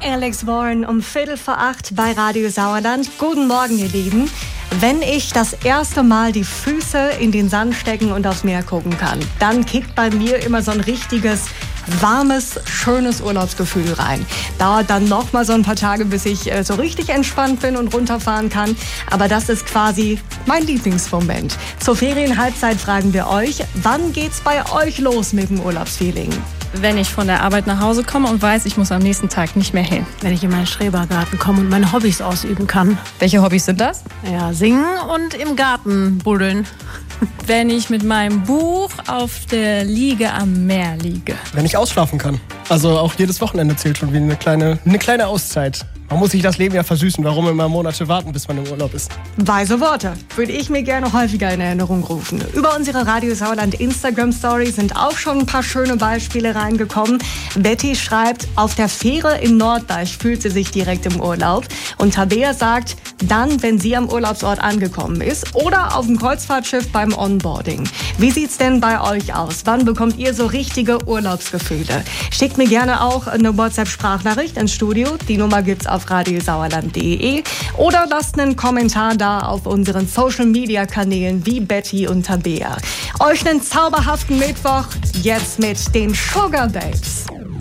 Alex Warren um 7:45 bei Radio Sauerland. Guten Morgen, ihr Lieben. Wenn ich das erste Mal die Füße in den Sand stecken und aufs Meer gucken kann, dann kickt bei mir immer so ein richtiges, warmes, schönes Urlaubsgefühl rein. Dauert dann noch mal so ein paar Tage, bis ich so richtig entspannt bin und runterfahren kann. Aber das ist quasi mein Lieblingsmoment. Zur Ferienhalbzeit fragen wir euch, wann geht's bei euch los mit dem Urlaubsfeeling? Wenn ich von der Arbeit nach Hause komme und weiß, ich muss am nächsten Tag nicht mehr hin. Wenn ich in meinen Schrebergarten komme und meine Hobbys ausüben kann. Welche Hobbys sind das? Ja, singen und im Garten buddeln. Wenn ich mit meinem Buch auf der Liege am Meer liege. Wenn ich ausschlafen kann. Also auch jedes Wochenende zählt schon wie eine kleine Auszeit. Man muss sich das Leben ja versüßen. Warum immer Monate warten, bis man im Urlaub ist? Weise Worte. Würde ich mir gerne häufiger in Erinnerung rufen. Über unsere Radio Sauerland Instagram-Story sind auch schon ein paar schöne Beispiele reingekommen. Betty schreibt, auf der Fähre in Norddeich fühlt sie sich direkt im Urlaub. Und Tabea sagt, dann, wenn sie am Urlaubsort angekommen ist oder auf dem Kreuzfahrtschiff beim Onboarding. Wie sieht's denn bei euch aus? Wann bekommt ihr so richtige Urlaubsgefühle? Schickt mir gerne auch eine WhatsApp-Sprachnachricht ins Studio. Die Nummer gibt's auf radiosauerland.de oder lasst einen Kommentar da auf unseren Social-Media-Kanälen wie Betty und Tabea. Euch einen zauberhaften Mittwoch, jetzt mit den Sugar Babes.